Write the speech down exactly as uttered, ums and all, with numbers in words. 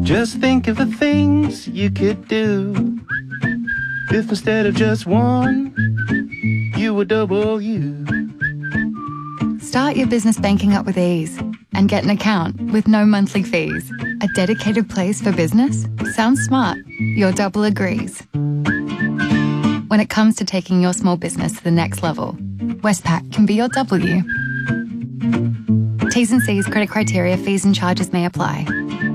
Just think of the things you could do if instead of just one, you were double you. Start your business banking up with ease and get an account with no monthly fees. A dedicated place for business? Sounds smart. Your double agrees. When it comes to taking your small business to the next level, Westpac can be your W. T's and C's, credit criteria, fees and charges may apply.